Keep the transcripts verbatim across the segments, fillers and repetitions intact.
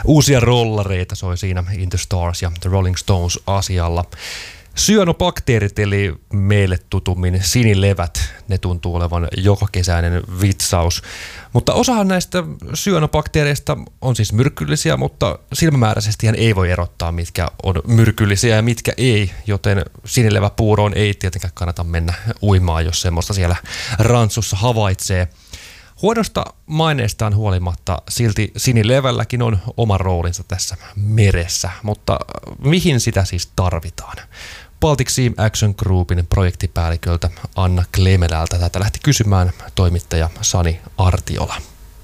Uusia rollareita soi siinä In the Stars ja The Rolling Stones asialla. Syanobakteerit eli meille tutummin sinilevät, ne tuntuu olevan jokakesäinen vitsaus. Mutta osahan näistä syanobakteereista on siis myrkyllisiä, mutta silmämääräisesti ei voi erottaa, mitkä on myrkyllisiä ja mitkä ei, joten sinileväpuuroon ei tietenkään kannata mennä uimaan, jos semmoista siellä rantsussa havaitsee. Huonosta maineestaan huolimatta silti sinilevälläkin on oma roolinsa tässä meressä, mutta mihin sitä siis tarvitaan? Baltic Sea Action Groupin projektipäälliköltä Anna Klemelältä tätä lähti kysymään toimittaja Sani Artiola.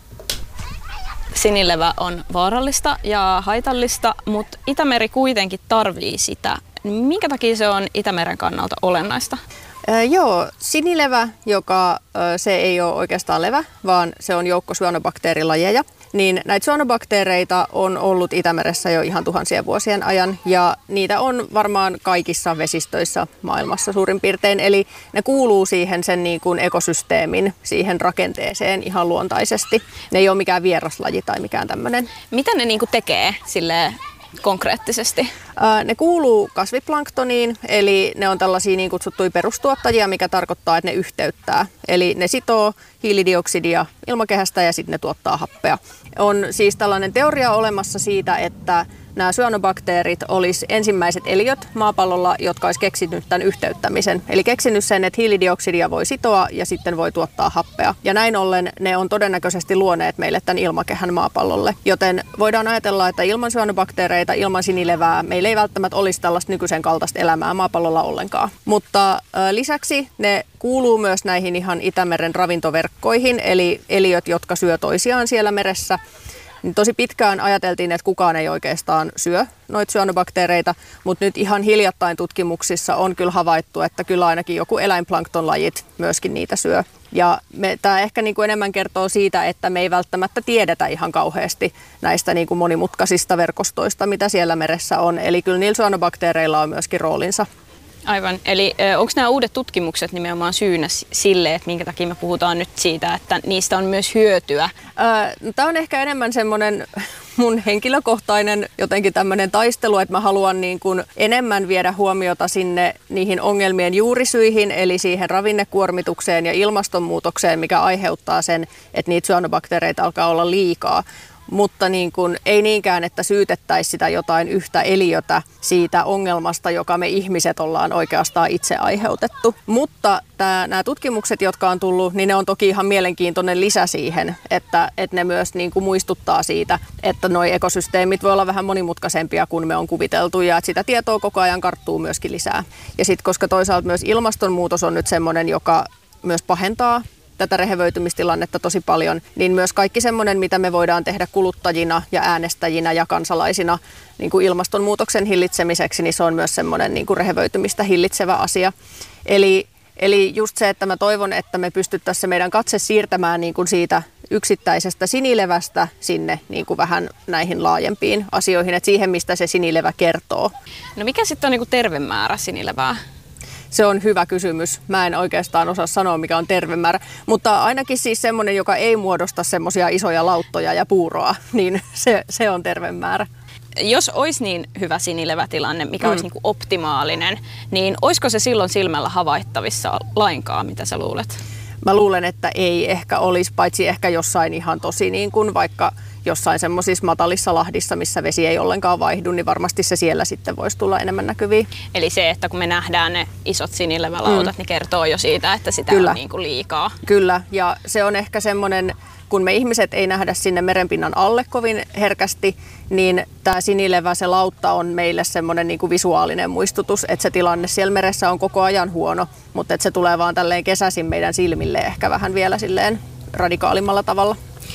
Sinilevä on vaarallista ja haitallista, mutta Itämeri kuitenkin tarvii sitä. Minkä takia se on Itämeren kannalta olennaista? Äh, joo, sinilevä, joka äh, se ei ole oikeastaan levä, vaan se on joukko syanobakteerilajeja. Niin näitä syanobakteereita on ollut Itämeressä jo ihan tuhansien vuosien ajan ja niitä on varmaan kaikissa vesistöissä maailmassa suurin piirtein. Eli ne kuuluu siihen sen niin kuin ekosysteemin, siihen rakenteeseen ihan luontaisesti. Ne ei ole mikään vieraslaji tai mikään tämmöinen. Mitä ne niin kuin tekee silleen konkreettisesti? Ne kuuluu kasviplanktoniin, eli ne on tällaisia niin kutsuttuja perustuottajia, mikä tarkoittaa, että ne yhteyttää. Eli ne sitoo hiilidioksidia ilmakehästä ja sitten ne tuottaa happea. On siis tällainen teoria olemassa siitä, että nämä syanobakteerit olisi ensimmäiset eliöt maapallolla, jotka olisi keksinyt tämän yhteyttämisen. Eli keksinyt sen, että hiilidioksidia voi sitoa ja sitten voi tuottaa happea. Ja näin ollen ne on todennäköisesti luoneet meille tämän ilmakehän maapallolle. Joten voidaan ajatella, että ilman syanobakteereita, ilman sinilevää, meillä ei välttämättä olisi tällaista nykyisen kaltaista elämää maapallolla ollenkaan. Mutta äh, lisäksi ne kuuluu myös näihin ihan Itämeren ravintoverkkoihin, eli eliöt, jotka syö toisiaan siellä meressä. Niin tosi pitkään ajateltiin, että kukaan ei oikeastaan syö noita syanobakteereita, mutta nyt ihan hiljattain tutkimuksissa on kyllä havaittu, että kyllä ainakin joku eläinplanktonlajit myöskin niitä syö. Ja tämä ehkä niin kuin enemmän kertoo siitä, että me ei välttämättä tiedetä ihan kauheasti näistä niin kuin monimutkaisista verkostoista, mitä siellä meressä on. Eli kyllä niillä syanobakteereilla on myöskin roolinsa. Aivan. Eli onko nämä uudet tutkimukset nimenomaan syynä sille, että minkä takia me puhutaan nyt siitä, että niistä on myös hyötyä? Tämä on ehkä enemmän semmoinen mun henkilökohtainen jotenkin tämmöinen taistelu, että mä haluan niin kuin enemmän viedä huomiota sinne niihin ongelmien juurisyihin, eli siihen ravinnekuormitukseen ja ilmastonmuutokseen, mikä aiheuttaa sen, että niitä syanobakteereita alkaa olla liikaa. Mutta niin kuin, ei niinkään, että syytettäisiin sitä jotain yhtä eliötä siitä ongelmasta, joka me ihmiset ollaan oikeastaan itse aiheutettu. Mutta tää, nämä tutkimukset, jotka on tullut, niin ne on toki ihan mielenkiintoinen lisä siihen, että, että ne myös niin kuin muistuttaa siitä, että nuo ekosysteemit voi olla vähän monimutkaisempia kuin me on kuviteltu ja että sitä tietoa koko ajan karttuu myöskin lisää. Ja sitten koska toisaalta myös ilmastonmuutos on nyt semmoinen, joka myös pahentaa tätä rehevöitymistilannetta tosi paljon, niin myös kaikki semmoinen, mitä me voidaan tehdä kuluttajina ja äänestäjinä ja kansalaisina niin kuin ilmastonmuutoksen hillitsemiseksi, niin se on myös semmoinen niin kuin rehevöitymistä hillitsevä asia. Eli, eli just se, että mä toivon, että me pystyttäisiin se meidän katse siirtämään niin kuin siitä yksittäisestä sinilevästä sinne niin kuin vähän näihin laajempiin asioihin, että siihen, mistä se sinilevä kertoo. No mikä sitten on niin kuin terve määrä sinilevää? Se on hyvä kysymys. Mä en oikeastaan osaa sanoa, mikä on terve määrä, mutta ainakin siis semmoinen, joka ei muodosta semmoisia isoja lauttoja ja puuroa, niin se, se on terve määrä. Jos olisi niin hyvä sinilevätilanne, mikä mm. olisi niin kuin optimaalinen, niin olisiko se silloin silmällä havaittavissa lainkaan, mitä sä luulet? Mä luulen, että ei ehkä olisi, paitsi ehkä jossain ihan tosi niin kuin vaikka jossain semmoisissa matalissa lahdissa, missä vesi ei ollenkaan vaihdu, niin varmasti se siellä sitten voisi tulla enemmän näkyviin. Eli se, että kun me nähdään ne isot sinilevälautat, mm. niin kertoo jo siitä, että sitä Kyllä. on niin kuin liikaa. Kyllä, ja se on ehkä semmoinen, kun me ihmiset ei nähdä sinne merenpinnan alle kovin herkästi, niin tämä sinilevä, se lautta on meille semmoinen niin kuin visuaalinen muistutus, että se tilanne siellä meressä on koko ajan huono, mutta että se tulee vaan tälleen kesäisin meidän silmille ehkä vähän vielä silleen radikaalimmalla tavalla.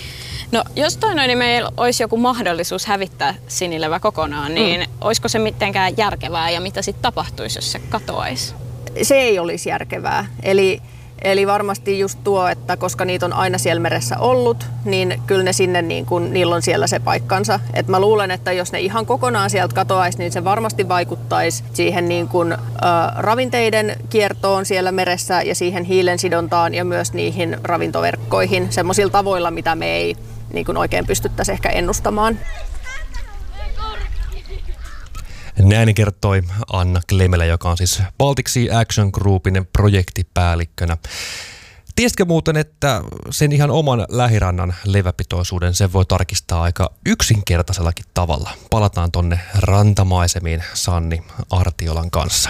No jos toi noin, niin meillä olisi joku mahdollisuus hävittää sinilevä kokonaan, niin mm. olisiko se mitenkään järkevää ja mitä sitten tapahtuisi, jos se katoaisi? Se ei olisi järkevää. Eli, eli varmasti just tuo, että koska niitä on aina siellä meressä ollut, niin kyllä ne sinne, niin kun, niillä on siellä se paikkansa. Et mä luulen, että jos ne ihan kokonaan sieltä katoaisi, niin se varmasti vaikuttaisi siihen niin kun, ä, ravinteiden kiertoon siellä meressä ja siihen hiilen sidontaan ja myös niihin ravintoverkkoihin semmoisilla tavoilla, mitä me ei niin kuin oikein pystyttäisiin ehkä ennustamaan. Näin kertoi Anna Klemelä, joka on siis Baltic Sea Action Groupin projektipäällikkönä. Tiesitkö muuten, että sen ihan oman lähirannan leväpitoisuuden sen voi tarkistaa aika yksinkertaisellakin tavalla? Palataan tonne rantamaisemiin Sanni Artiolan kanssa.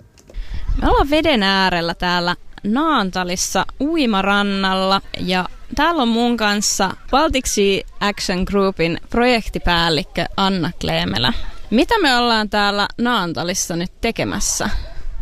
Me ollaan veden äärellä täällä Naantalissa uimarannalla ja täällä on mun kanssa Baltic Sea Action Groupin projektipäällikkö Anna Klemelä. Mitä me ollaan täällä Naantalissa nyt tekemässä?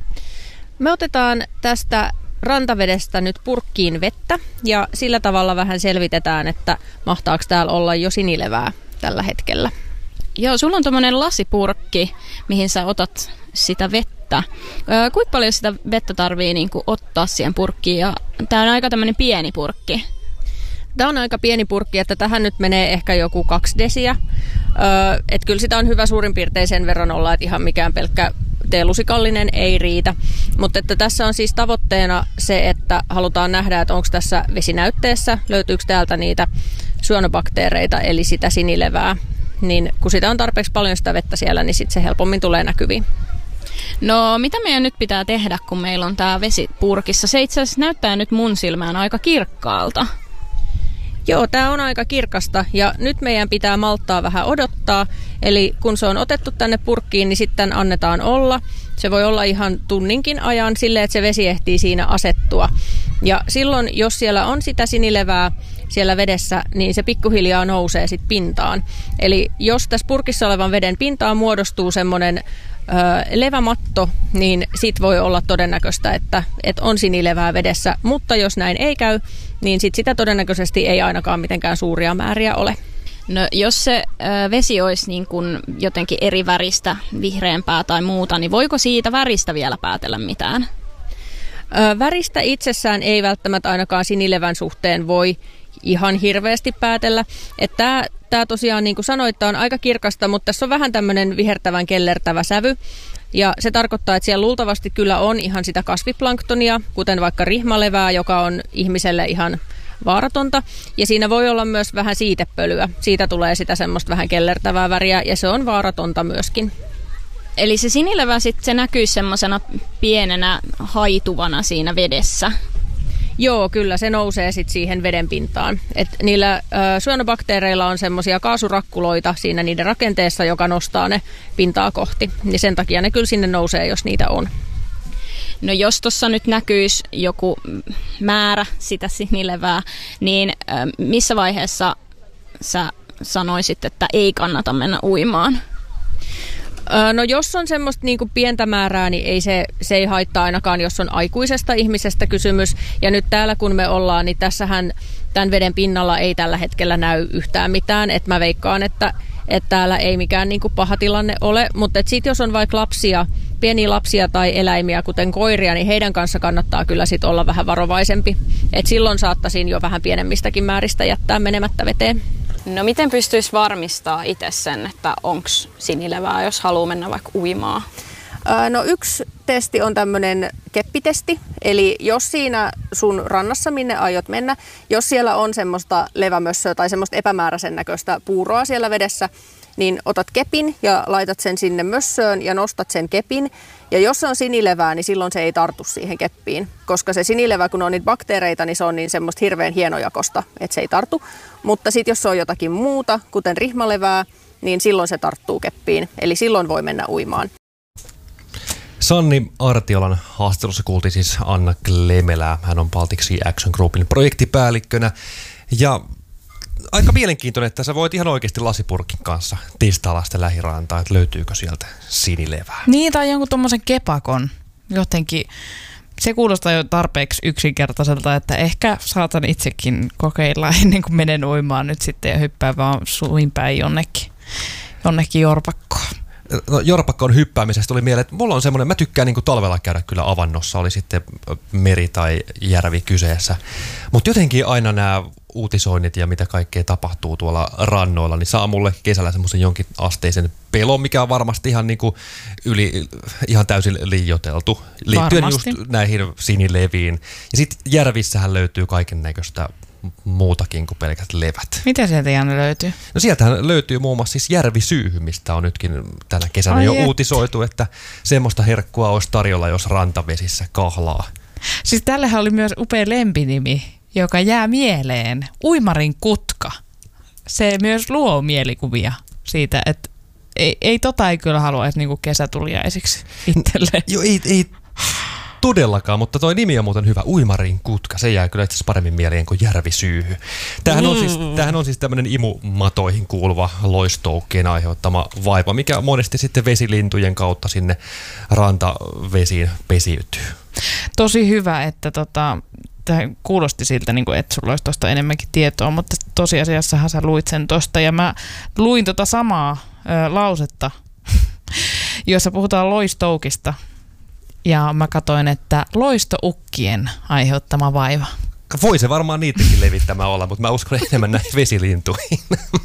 Me otetaan tästä rantavedestä nyt purkkiin vettä ja sillä tavalla vähän selvitetään, että mahtaako täällä olla jo sinilevää tällä hetkellä. Joo, sulla on tommonen lasipurkki, mihin sä otat sitä vettä. Öö, kuinka paljon sitä vettä tarvii niin kuin ottaa siihen purkkiin? Ja tää on aika tämmönen pieni purkki. Tämä on aika pieni purkki, että tähän nyt menee ehkä joku kaksi desiä. Öö, et kyllä sitä on hyvä suurin piirtein sen verran olla, että ihan mikään pelkkä teelusikallinen ei riitä. Mutta että tässä on siis tavoitteena se, että halutaan nähdä, että onko tässä vesinäytteessä, löytyykö täältä niitä syönobakteereita, eli sitä sinilevää. Niin kun sitä on tarpeeksi paljon sitä vettä siellä, niin sit se helpommin tulee näkyviin. No mitä meidän nyt pitää tehdä, kun meillä on tää vesi purkissa? Se itse asiassa näyttää nyt mun silmään aika kirkkaalta. Joo, tää on aika kirkasta ja nyt meidän pitää malttaa vähän odottaa. Eli kun se on otettu tänne purkkiin, niin sitten annetaan olla. Se voi olla ihan tunninkin ajan silleen, että se vesi ehtii siinä asettua. Ja silloin, jos siellä on sitä sinilevää siellä vedessä, niin se pikkuhiljaa nousee sitten pintaan. Eli jos tässä purkissa olevan veden pintaan muodostuu semmoinen levämatto, niin sit voi olla todennäköistä, että, että on sinilevää vedessä. Mutta jos näin ei käy, niin sit sitä todennäköisesti ei ainakaan mitenkään suuria määriä ole. No jos se ö, vesi olisi niin kuin jotenkin eri väristä, vihreämpää tai muuta, niin voiko siitä väristä vielä päätellä mitään? Ö, väristä itsessään ei välttämättä ainakaan sinilevän suhteen voi ihan hirveästi päätellä. Tämä Tämä tosiaan, niin kuin sanoit, on aika kirkasta, mutta tässä on vähän tämmöinen vihertävän kellertävä sävy. Ja se tarkoittaa, että siellä luultavasti kyllä on ihan sitä kasviplanktonia, kuten vaikka rihmalevää, joka on ihmiselle ihan vaaratonta. Ja siinä voi olla myös vähän siitepölyä. Siitä tulee sitä semmoista vähän kellertävää väriä ja se on vaaratonta myöskin. Eli se sinilevä sitten se näkyy semmoisena pienenä haituvana siinä vedessä. Joo, kyllä se nousee sitten siihen veden pintaan. Et niillä ö, syönobakteereilla on semmoisia kaasurakkuloita siinä niiden rakenteessa, joka nostaa ne pintaa kohti. Niin sen takia ne kyllä sinne nousee, jos niitä on. No jos tuossa nyt näkyisi joku määrä sitä sinilevää, niin ö, missä vaiheessa sä sanoisit, että ei kannata mennä uimaan? No jos on semmoista niin kuin pientä määrää, niin ei se, se ei haittaa ainakaan, jos on aikuisesta ihmisestä kysymys. Ja nyt täällä kun me ollaan, niin tässähän tämän veden pinnalla ei tällä hetkellä näy yhtään mitään. Et mä veikkaan, että, että täällä ei mikään niin kuin paha tilanne ole. Mutta sitten jos on vaikka lapsia, pieniä lapsia tai eläimiä, kuten koiria, niin heidän kanssa kannattaa kyllä sit olla vähän varovaisempi. Et silloin saattaisin jo vähän pienemmistäkin määristä jättää menemättä veteen. No miten pystyisi varmistaa itse sen, että onko sinilevää, jos haluaa mennä vaikka uimaan? No yksi testi on tämmöinen keppitesti, eli jos siinä sun rannassa, minne aiot mennä, jos siellä on semmoista levämössöä tai semmoista epämääräisen näköistä puuroa siellä vedessä, niin otat kepin ja laitat sen sinne mössöön ja nostat sen kepin. Ja jos se on sinilevää, niin silloin se ei tartu siihen keppiin, koska se sinilevä, kun on niitä bakteereita, niin se on niin semmoista hirveän hienojakosta, että se ei tartu. Mutta sitten jos se on jotakin muuta, kuten rihmalevää, niin silloin se tarttuu keppiin, eli silloin voi mennä uimaan. Sanni Artiolan haastattelussa kuultiin siis Anna Klemelää. Hän on Baltic Sea Action Groupin projektipäällikkönä. Ja aika mielenkiintoinen, että sä voit ihan oikeasti lasipurkin kanssa tistailla sitä lähirantaa, että löytyykö sieltä sinilevää. Niin, tai jonkun tommosen kepakon. Jotenkin se kuulostaa jo tarpeeksi yksinkertaiselta, että ehkä saatan itsekin kokeilla ennen kuin menen uimaan nyt sitten ja hyppää vaan suin päin jonnekin, jonnekin jorpakkoon. No, jorpakkoon hyppäämisestä tuli mieleen, että mulla on semmoinen, mä tykkään niin kuin talvella käydä kyllä avannossa, oli sitten meri tai järvi kyseessä. Mutta jotenkin aina nämä uutisoinnit ja mitä kaikkea tapahtuu tuolla rannoilla, niin saa mulle kesällä semmoisen jonkin asteisen pelon, mikä on varmasti ihan, niin kuin yli, ihan täysin liioiteltu. Liittyen varmasti just näihin sinileviin. Ja sitten järvissähän löytyy kaiken näköistä muutakin kuin pelkät levät. Mitä sieltä, Janne, löytyy? No sieltähän löytyy muun muassa siis järvisyyhy, mistä on nytkin tänä kesänä Ai jo et. uutisoitu, että semmoista herkkua olisi tarjolla, jos rantavesissä kahlaa. Siis tällähän oli myös upea lempinimi, joka jää mieleen. Uimarin kutka. Se myös luo mielikuvia siitä, että ei, ei tota ei kyllä haluaisi niinku kesätuliaisiksi itselleen. Joo, ei, ei todellakaan, mutta toi nimi on muuten hyvä. Uimarin kutka. Se jää kyllä itse asiassa paremmin mieleen kuin järvisyyhy. Tämähän on siis, tämähän on siis tämmöinen imumatoihin kuuluva loistoukkien aiheuttama vaiva, mikä monesti sitten vesilintujen kautta sinne rantavesiin pesiytyy. Tosi hyvä, että tota, tämä kuulosti siltä, niin kuin, että sulla olisi tuosta enemmänkin tietoa, mutta tosiasiassahan sä luit sen tuosta. Ja mä luin tota samaa ö, lausetta, jossa puhutaan loistoukista. Ja mä katsoin, että loistoukkien aiheuttama vaiva. Voi se varmaan niitäkin levittämä olla, mutta mä uskon enemmän näihin vesilintuihin.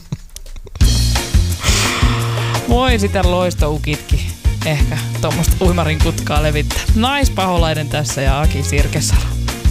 Voi sitä loistoukitkin ehkä tuommoista uimarin kutkaa levittää. Naispaholainen tässä ja Aki Sirkesalo.